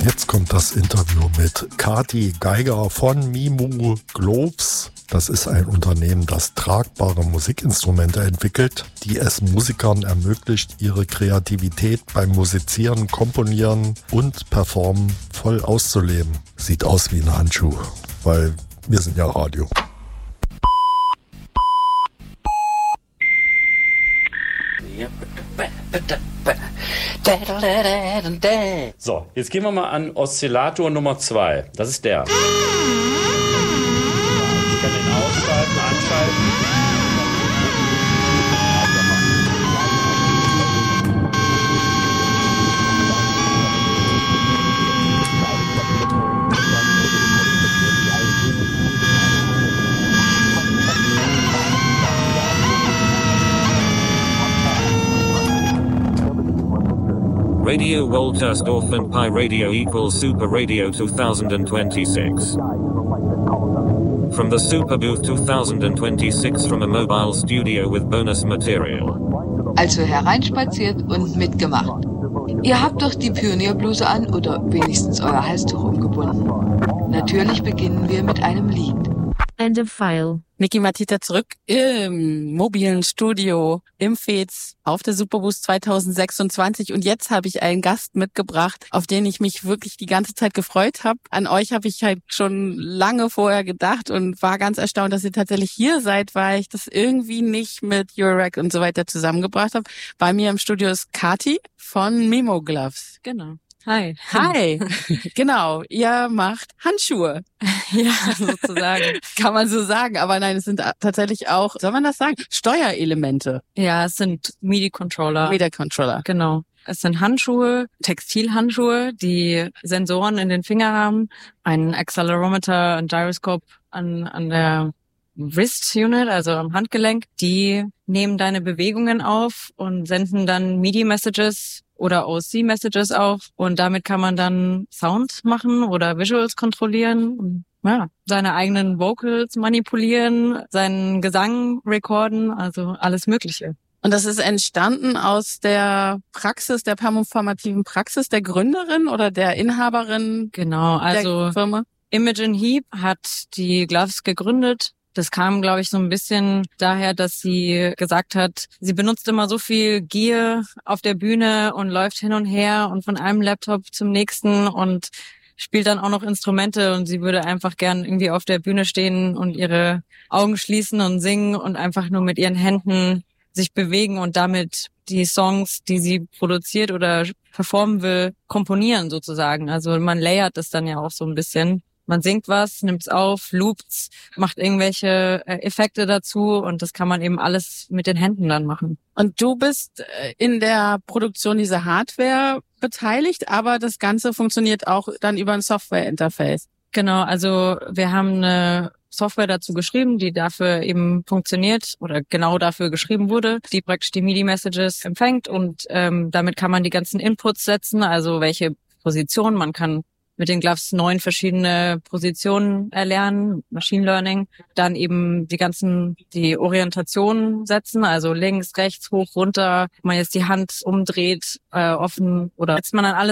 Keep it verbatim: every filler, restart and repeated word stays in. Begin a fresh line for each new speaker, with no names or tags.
Jetzt kommt das Interview mit Kati Geiger von Mimu Globes. Das ist ein Unternehmen, das tragbare Musikinstrumente entwickelt, die es Musikern ermöglicht, ihre Kreativität beim Musizieren, Komponieren und Performen voll auszuleben. Sieht aus wie ein Handschuh, weil wir sind ja Radio.
So, jetzt gehen wir mal an Oszillator Nummer zwei. Das ist der. Ich kann den ausschalten, anschalten.
Radio Woltersdorf and Pi Radio equals Super Radio twenty twenty-six. From the Super Booth twenty twenty-six from a mobile studio with bonus material.
Also hereinspaziert und mitgemacht. Ihr habt doch die Pionierbluse an oder wenigstens euer Halstuch umgebunden. Natürlich beginnen wir mit einem Lied.
End of File.
Niki Matita zurück im mobilen Studio im Fez auf der Superboost zwanzig sechsundzwanzig und jetzt habe ich einen Gast mitgebracht, auf den ich mich wirklich die ganze Zeit gefreut habe. An euch habe ich halt schon lange vorher gedacht und war ganz erstaunt, dass ihr tatsächlich hier seid, weil ich das irgendwie nicht mit Eurorack und so weiter zusammengebracht habe. Bei mir im Studio ist Kati von Mimo Gloves.
Genau. Hi.
Hi. Genau, ihr macht Handschuhe.
Ja, sozusagen.
Kann man so sagen, aber nein, es sind tatsächlich auch, soll man das sagen, Steuerelemente.
Ja, es sind MIDI-Controller.
MIDI-Controller.
Genau. Es sind Handschuhe, Textilhandschuhe, die Sensoren in den Finger haben, einen Accelerometer, ein Gyroscope an, an der Wrist Unit, also am Handgelenk. Die nehmen deine Bewegungen auf und senden dann MIDI-Messages oder O C-Messages auf und damit kann man dann Sound machen oder Visuals kontrollieren und ja, seine eigenen Vocals manipulieren, seinen Gesang recorden, also alles Mögliche.
Und das ist entstanden aus der Praxis, der performativen Praxis der Gründerin oder der Inhaberin
genau, also
der Firma?
Imogen Heap hat die Gloves gegründet. Das kam, glaube ich, so ein bisschen daher, dass sie gesagt hat, sie benutzt immer so viel Gear auf der Bühne und läuft hin und her und von einem Laptop zum nächsten und spielt dann auch noch Instrumente und sie würde einfach gern irgendwie auf der Bühne stehen und ihre Augen schließen und singen und einfach nur mit ihren Händen sich bewegen und damit die Songs, die sie produziert oder performen will, komponieren sozusagen. Also man layert das dann ja auch so ein bisschen. Man singt was, nimmt's auf, loopt's, macht irgendwelche Effekte dazu und das kann man eben alles mit den Händen dann machen.
Und du bist in der Produktion dieser Hardware beteiligt, aber das Ganze funktioniert auch dann über ein Software-Interface.
Genau, also wir haben eine Software dazu geschrieben, die dafür eben funktioniert oder genau dafür geschrieben wurde, die praktisch die MIDI-Messages empfängt und ähm, damit kann man die ganzen Inputs setzen, also welche Position, man kann mit den Gloves neun verschiedene Positionen erlernen, Machine Learning, dann eben die ganzen, die Orientation setzen, also links, rechts, hoch, runter, wenn man jetzt die Hand umdreht, äh, offen oder setzt man dann alles